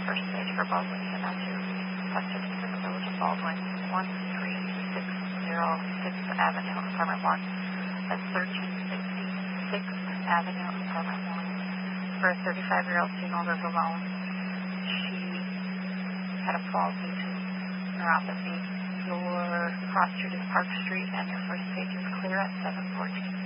first stage for both Sienna 2, plus 56 Village of Baldwin, 1360 6th Avenue, Apartment 1. That's 1360 6th Avenue, Apartment 1. For a 35-year-old female lives alone. She had a fall due to neuropathy. Your cross street is Park Street, and your first stage is clear at 7:14.